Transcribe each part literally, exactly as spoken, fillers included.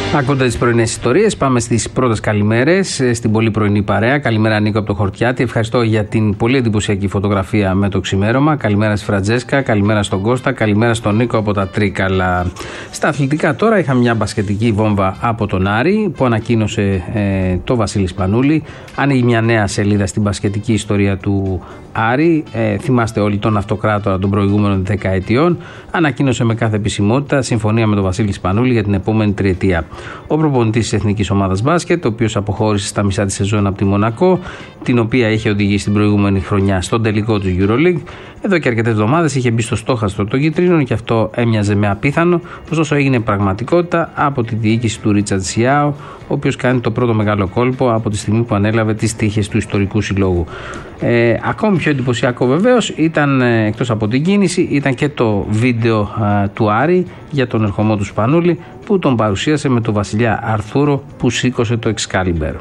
Ακούτε τις πρωινές ιστορίες. Πάμε στις πρώτες καλημέρες στην πολύ πρωινή παρέα. Καλημέρα, Νίκο από το Χορτιάτι. Ευχαριστώ για την πολύ εντυπωσιακή φωτογραφία με το ξημέρωμα. Καλημέρα στη Φραντζέσκα. Καλημέρα στον Κώστα. Καλημέρα στον Νίκο από τα Τρίκαλα. Στα αθλητικά τώρα είχαμε μια μπασκετική βόμβα από τον Άρη που ανακοίνωσε ε, το Βασίλη Σπανούλη. Ανοίγει μια νέα σελίδα στην μπασκετική ιστορία του Άρη. Ε, θυμάστε όλοι τον αυτοκράτορα των προηγούμενων δεκαετιών. Ανακοίνωσε με κάθε επισημότητα συμφωνία με τον Βασίλη Σπανούλη για την επόμενη τριετία. Ο προπονητής της Εθνικής Ομάδας Μπάσκετ, ο οποίος αποχώρησε στα μισά τη σεζόν από τη Μονακό, την οποία είχε οδηγήσει την προηγούμενη χρονιά στον τελικό του EuroLeague, εδώ και αρκετές εβδομάδες είχε μπει στο στόχαστρο των κυτρίνων και αυτό έμοιαζε με απίθανο, ωστόσο έγινε πραγματικότητα από τη διοίκηση του Ρίτσαρντ Σιάο, ο οποίος κάνει το πρώτο μεγάλο κόλπο από τη στιγμή που ανέλαβε τις τύχες του ιστορικού συλλόγου. Ε, ακόμη πιο εντυπωσιακό βεβαίως ήταν, ε, εκτός από την κίνηση, ήταν και το βίντεο ε, του Άρη για τον ερχομό του Σπανούλη που τον παρουσίασε με τον βασιλιά Αρθούρο που σήκωσε το Excalibur.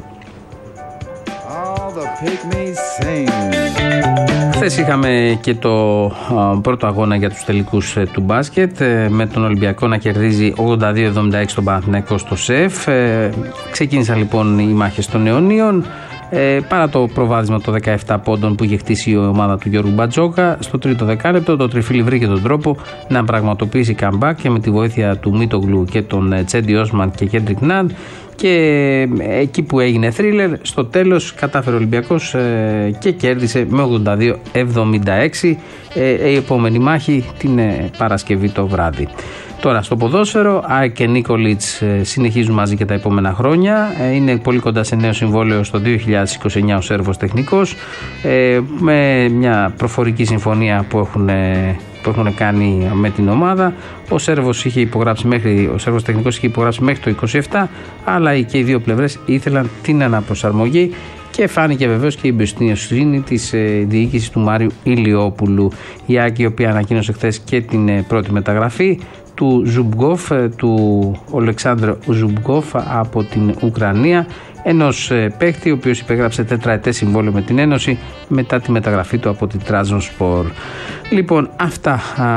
Χθες είχαμε και το α, πρώτο αγώνα για τους τελικούς ε, του μπάσκετ ε, με τον Ολυμπιακό να κερδίζει ογδόντα δύο εβδομήντα έξι τον Παναθηναϊκό στο ΣΕΦ. Ε, ξεκίνησαν λοιπόν οι μάχες των αιωνίων. Ε, παρά το προβάδισμα των δεκαεπτά πόντων που είχε χτίσει η ομάδα του Γιώργου Μπατζόκα, στο τρίτο δεκάλεπτο το Τριφύλι βρήκε τον τρόπο να πραγματοποιήσει comeback και με τη βοήθεια του Μίτογλου και τον Τσέντι Όσμαν και Κέντρικ Ναντ. Και εκεί που έγινε θρίλερ, στο τέλος κατάφερε ο Ολυμπιακός ε, και κέρδισε με ογδόντα δύο εβδομήντα έξι. Ε, η επόμενη μάχη την ε, Παρασκευή το βράδυ. Τώρα στο ποδόσφαιρο, ΑΕΚ και Νίκολιτς ε, συνεχίζουν μαζί και τα επόμενα χρόνια. Ε, είναι πολύ κοντά σε νέο συμβόλαιο στο δύο χιλιάδες είκοσι εννιά ο Σέρβος τεχνικός, ε, με μια προφορική συμφωνία που έχουν, ε, που έχουν κάνει με την ομάδα. Ο Σέρβος είχε υπογράψει μέχρι, ο Σέρβος τεχνικός είχε υπογράψει μέχρι το είκοσι επτά, αλλά και οι δύο πλευρές ήθελαν την αναπροσαρμογή. Και φάνηκε βεβαίως και η εμπιστοσύνη της ε, διοίκησης του Μάριου Ηλιόπουλου. Η ΑΕΚ, η οποία ανακοίνωσε χθες και την ε, πρώτη μεταγραφή του Ζουμπγκόφ, ε, του Ολεξάνδρ Ζουμπγκόφ από την Ουκρανία, ενός ε, παίκτη ο οποίος υπεγράψε τετραετές συμβόλαιο με την Ένωση μετά τη μεταγραφή του από την Τράζονσπορ. Λοιπόν, αυτά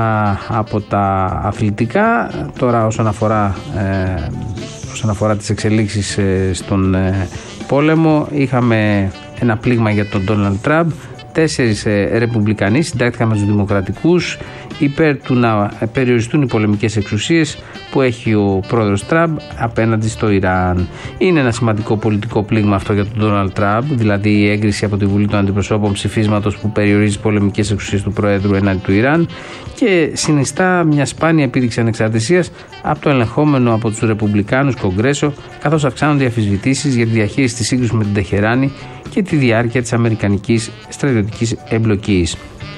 α, από τα αθλητικά. Τώρα όσον αφορά, ε, όσον αφορά τις εξελίξεις ε, στον ε, πόλεμο, είχαμε ένα πλήγμα για τον Ντόναλντ Τραμπ. Τέσσερις ε, ρεπουμπλικανοί συντάχθηκαν με τους δημοκρατικούς υπέρ του να περιοριστούν οι πολεμικές εξουσίες που έχει ο πρόεδρος Τραμπ απέναντι στο Ιράν. Είναι ένα σημαντικό πολιτικό πλήγμα αυτό για τον Ντόναλντ Τραμπ, δηλαδή η έγκριση από τη Βουλή των Αντιπροσώπων ψηφίσματος που περιορίζει τις πολεμικές εξουσίες του Προέδρου έναντι του Ιράν και συνιστά μια σπάνια επίδειξη ανεξαρτησίας από το ελεγχόμενο από τους Ρεπουμπλικάνους Κογκρέσο, καθώς αυξάνονται οι αμφισβητήσεις για τη διαχείριση της σύγκρουσης με την Τεχεράνη και τη διάρκεια της αμερικανικής στρατιωτικής εμπλοκής.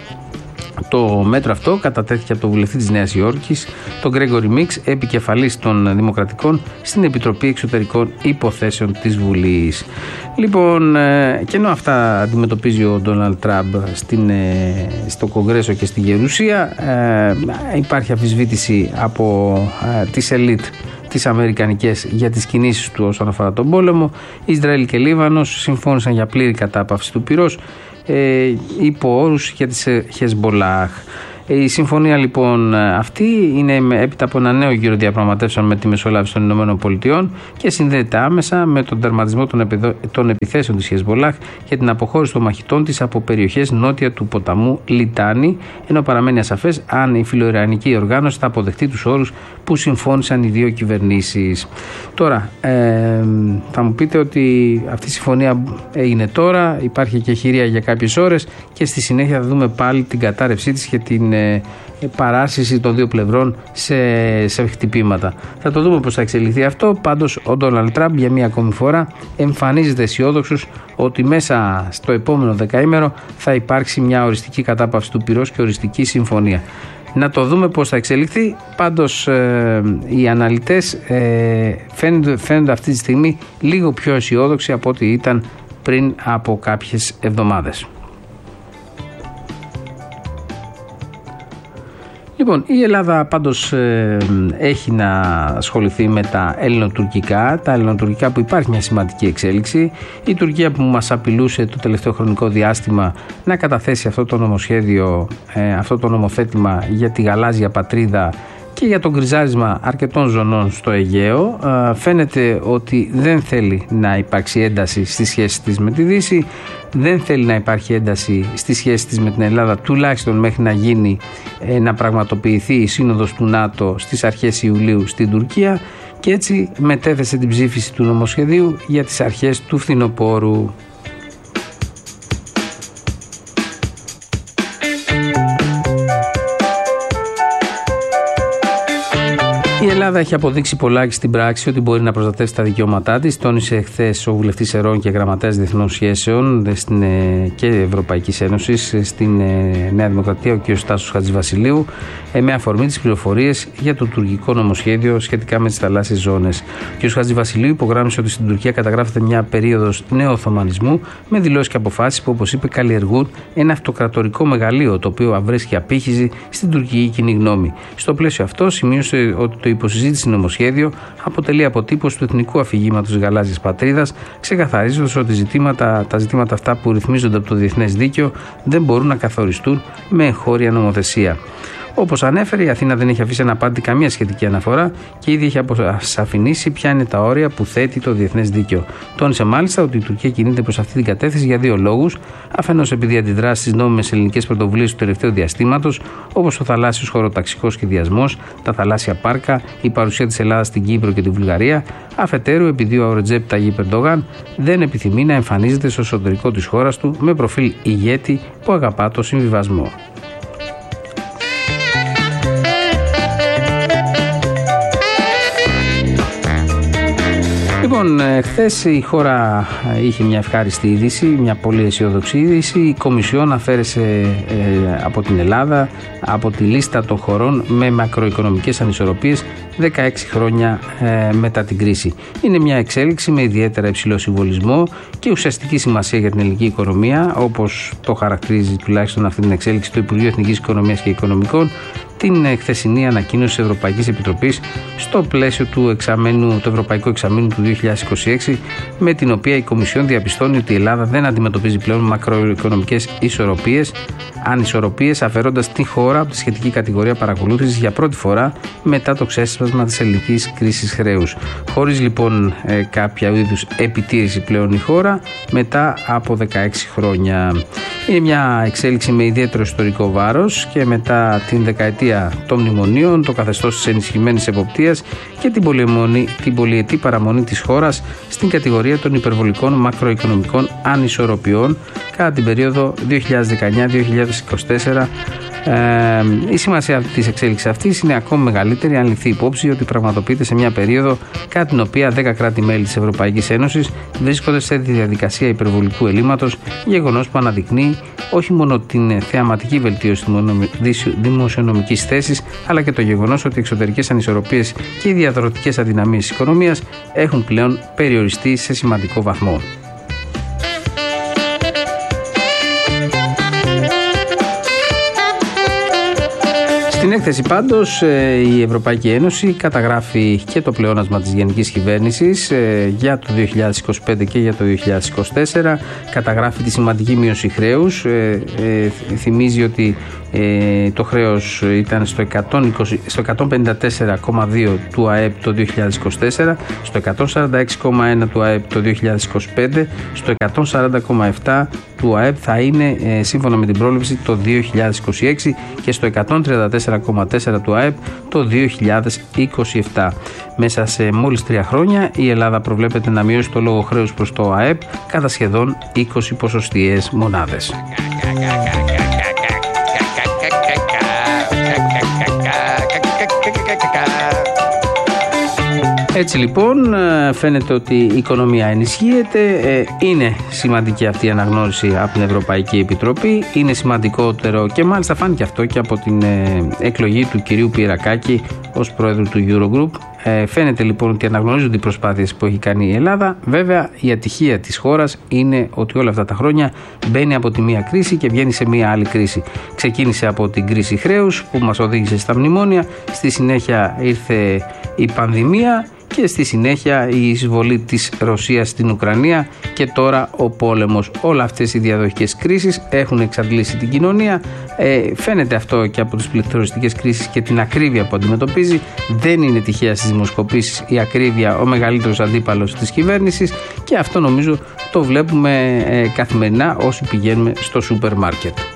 Το μέτρο αυτό κατατέθηκε από τον βουλευτή της Νέας Υόρκης, τον Γκρέγκορι Μίξ, επικεφαλής των Δημοκρατικών στην Επιτροπή Εξωτερικών Υποθέσεων της Βουλής. Λοιπόν, και ενώ αυτά αντιμετωπίζει ο Ντόναλντ Τραμπ στην, στο Κογκρέσο και στη Γερουσία, υπάρχει αμφισβήτηση από τις ελίτ τις αμερικανικές για τις κινήσεις του όσον αφορά τον πόλεμο. Ισραήλ και Λίβανος συμφώνησαν για πλήρη κατάπαυση του πυρός ε, υπό όρους για τις Χεσμπολάχ. Η συμφωνία λοιπόν αυτή είναι έπειτα από ένα νέο γύρο διαπραγματεύσεων με τη μεσολάβηση των Ηνωμένων Πολιτειών και συνδέεται άμεσα με τον τερματισμό των, επιδο... των επιθέσεων της Χεσμπολάχ και την αποχώρηση των μαχητών της από περιοχές νότια του ποταμού Λιτάνη, ενώ παραμένει ασαφές αν η φιλοϊρανική οργάνωση θα αποδεχτεί τους όρους που συμφώνησαν οι δύο κυβερνήσεις. Τώρα, ε, θα μου πείτε ότι αυτή η συμφωνία έγινε τώρα, υπάρχει και χειρία για κάποιες ώρες και στη συνέχεια θα δούμε πάλι την κατάρρευσή της και την ε, παράσυρση των δύο πλευρών σε, σε χτυπήματα. Θα το δούμε πώς θα εξελιχθεί αυτό. Πάντως ο Ντόναλντ Τραμπ για μία ακόμη φορά εμφανίζεται αισιόδοξος ότι μέσα στο επόμενο δεκαήμερο θα υπάρξει μια οριστική κατάπαυση του πυρός και οριστική συμφωνία. Να το δούμε πώς θα εξελιχθεί. Πάντως ε, οι αναλυτές ε, φαίνονται, φαίνονται αυτή τη στιγμή λίγο πιο αισιόδοξοι από ό,τι ήταν πριν από κάποιες εβδομάδες. Λοιπόν, η Ελλάδα πάντως ε, έχει να ασχοληθεί με τα ελληνοτουρκικά, τα ελληνοτουρκικά που υπάρχει μια σημαντική εξέλιξη. Η Τουρκία που μας απειλούσε το τελευταίο χρονικό διάστημα να καταθέσει αυτό το νομοσχέδιο, ε, αυτό το νομοθέτημα για τη γαλάζια πατρίδα και για το γκριζάρισμα αρκετών ζωνών στο Αιγαίο. Φαίνεται ότι δεν θέλει να υπάρξει ένταση στη σχέση της με τη Δύση, δεν θέλει να υπάρχει ένταση στη σχέση της με την Ελλάδα, τουλάχιστον μέχρι να γίνει, να πραγματοποιηθεί η σύνοδος του ΝΑΤΟ στις αρχές Ιουλίου στην Τουρκία, και έτσι μετέθεσε την ψήφιση του νομοσχεδίου για τις αρχές του φθινοπόρου. Η Ελλάδα έχει αποδείξει πολλάκι στην πράξη ότι μπορεί να προστατεύσει τα δικαιώματά της. Τόνισε χθες ο βουλευτής Ερών και γραμματέας Διεθνών Σχέσεων και Ευρωπαϊκής Ένωσης στην Νέα Δημοκρατία, ο κ. Στάσος Χατζηβασιλείου, με αφορμή τις πληροφορίες για το τουρκικό νομοσχέδιο σχετικά με τις θαλάσσιες ζώνες. Ο κ. Χατζηβασιλείου υπογράμμισε ότι στην Τουρκία καταγράφεται μια περίοδος νεοοθωμανισμού με δηλώσεις και αποφάσεις που, όπως είπε, καλλιεργούν ένα αυτοκρατορικό μεγαλείο, το οποίο βρίσκει απήχηση στην τουρκική κοινή γνώμη. Στο πλαίσιο αυτό, σημείωσε ότι το υποσυζήτηση νομοσχέδιο αποτελεί αποτύπωση του εθνικού αφηγήματος της γαλάζιας πατρίδας, ξεκαθαρίζοντας ότι ζητήματα, τα ζητήματα αυτά που ρυθμίζονται από το διεθνές δίκαιο δεν μπορούν να καθοριστούν με εγχώρια νομοθεσία. Όπως ανέφερε, η Αθήνα δεν έχει αφήσει αναπάντητη καμία σχετική αναφορά και ήδη έχει αποσαφηνίσει ποια είναι τα όρια που θέτει το διεθνές δίκαιο. Τόνισε μάλιστα ότι η Τουρκία κινείται προς αυτή την κατεύθυνση για δύο λόγους. Αφενός, επειδή αντιδράσει στις νόμιμες ελληνικές πρωτοβουλίες του τελευταίου διαστήματος, όπως ο θαλάσσιος χωροταξικός σχεδιασμός, τα θαλάσσια πάρκα, η παρουσία της Ελλάδας στην Κύπρο και τη Βουλγαρία. Αφετέρου, επειδή ο Ρετζέπ Ταγίπ Ερντογάν δεν επιθυμεί να εμφανίζεται στο εσωτερικό της χώρας του με προφίλ ηγέτη που αγαπά το συμβιβασμό. Λοιπόν, χθες η χώρα είχε μια ευχάριστη είδηση, μια πολύ αισιόδοξη είδηση. Η Κομισιόν αφαίρεσε ε, από την Ελλάδα, από τη λίστα των χωρών με μακροοικονομικές ανισορροπίες δεκαέξι χρόνια ε, μετά την κρίση. Είναι μια εξέλιξη με ιδιαίτερα υψηλό συμβολισμό και ουσιαστική σημασία για την ελληνική οικονομία, όπως το χαρακτηρίζει τουλάχιστον αυτή την εξέλιξη το Υπουργείο Εθνικής Οικονομίας και Οικονομικών, την χθεσινή ανακοίνωση της Ευρωπαϊκής Επιτροπής στο πλαίσιο του, εξαμένου, του Ευρωπαϊκού Εξαμήνου του δύο χιλιάδες είκοσι έξι, με την οποία η Κομισιόν διαπιστώνει ότι η Ελλάδα δεν αντιμετωπίζει πλέον μακροοικονομικές ισορροπίες, ανισορροπίες, αφαιρώντας τη χώρα από τη σχετική κατηγορία παρακολούθησης για πρώτη φορά μετά το ξέσπασμα της ελληνικής κρίσης χρέους. Χωρίς λοιπόν ε, κάποια είδους επιτήρηση πλέον η χώρα μετά από δεκαέξι χρόνια. Είναι μια εξέλιξη με ιδιαίτερο ιστορικό βάρος και μετά την δεκαετία των μνημονίων, το καθεστώς της ενισχυμένης εποπτείας και την, την πολυετή παραμονή της χώρας στην κατηγορία των υπερβολικών μακροοικονομικών ανισορροπιών κατά την περίοδο δύο χιλιάδες δεκαεννιά με δύο χιλιάδες είκοσι τέσσερα. Ε, η σημασία της εξέλιξης αυτής είναι ακόμη μεγαλύτερη αν ληφθεί υπόψη ότι πραγματοποιείται σε μια περίοδο κατά την οποία δέκα κράτη-μέλη της Ευρωπαϊκής Ένωσης βρίσκονται σε διαδικασία υπερβολικού ελλείμματος, γεγονός που αναδεικνύει όχι μόνο την θεαματική βελτίωση της δημοσιονομικής θέσης, αλλά και το γεγονός ότι οι εξωτερικές ανισορροπίες και οι διαδροτικές αδυναμίες της οικονομίας έχουν πλέον περιοριστεί σε σημαντικό βαθμό. Στην έκθεση πάντως η Ευρωπαϊκή Ένωση καταγράφει και το πλεόνασμα της γενικής κυβέρνησης για το δύο χιλιάδες είκοσι πέντε και για το δύο χιλιάδες είκοσι τέσσερα, καταγράφει τη σημαντική μείωση χρέους, θυμίζει ότι το χρέος ήταν στο, εκατόν είκοσι, στο εκατόν πενήντα τέσσερα κόμμα δύο του ΑΕΠ το δύο χιλιάδες είκοσι τέσσερα, στο εκατόν σαράντα έξι κόμμα ένα του ΑΕΠ το δύο χιλιάδες είκοσι πέντε, στο εκατόν σαράντα κόμμα επτά του ΑΕΠ θα είναι σύμφωνα με την πρόληψη το δύο χιλιάδες είκοσι έξι και στο εκατόν τριάντα τέσσερα κόμμα τέσσερα του ΑΕΠ το δύο χιλιάδες είκοσι επτά. Μέσα σε μόλις τρία χρόνια η Ελλάδα προβλέπεται να μειώσει το λόγο χρέους προς το ΑΕΠ κατά σχεδόν είκοσι ποσοστιαίες μονάδες. Έτσι λοιπόν φαίνεται ότι η οικονομία ενισχύεται, είναι σημαντική αυτή η αναγνώριση από την Ευρωπαϊκή Επιτροπή, είναι σημαντικότερο και μάλιστα φάνηκε αυτό και από την εκλογή του κυρίου Πυρακάκη ως πρόεδρο του Eurogroup, Ε, φαίνεται λοιπόν ότι αναγνωρίζονται οι προσπάθειες που έχει κάνει η Ελλάδα. Βέβαια, η ατυχία της χώρας είναι ότι όλα αυτά τα χρόνια μπαίνει από τη μία κρίση και βγαίνει σε μία άλλη κρίση. Ξεκίνησε από την κρίση χρέους που μας οδήγησε στα μνημόνια, στη συνέχεια ήρθε η πανδημία και στη συνέχεια η εισβολή της Ρωσίας στην Ουκρανία και τώρα ο πόλεμος. Όλα αυτές οι διαδοχικές κρίσεις έχουν εξαντλήσει την κοινωνία. Ε, φαίνεται αυτό και από τις πληθωριστικές κρίσεις και την ακρίβεια που αντιμετωπίζει. Δεν είναι τυχαία στις δημοσκοπήσεις η ακρίβεια ο μεγαλύτερος αντίπαλος της κυβέρνησης και αυτό νομίζω το βλέπουμε ε, καθημερινά όσοι πηγαίνουμε στο σούπερ μάρκετ.